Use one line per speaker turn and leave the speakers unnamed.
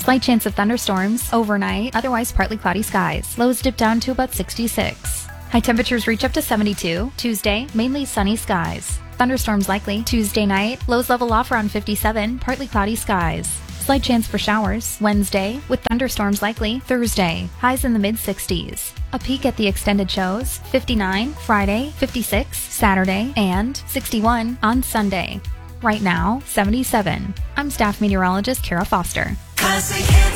Slight chance of thunderstorms overnight, otherwise partly cloudy skies. Lows dip down to about 66. High temperatures reach up to 72. Tuesday, mainly sunny skies. Thunderstorms likely. Tuesday night, lows level off around 57, partly cloudy skies. Slight chance for showers. Wednesday, with thunderstorms likely. Thursday, highs in the mid-60s. A peek at the extended shows. 59 Friday, 56 Saturday, and 61 on Sunday. Right now, 77. I'm staff meteorologist Kara Foster.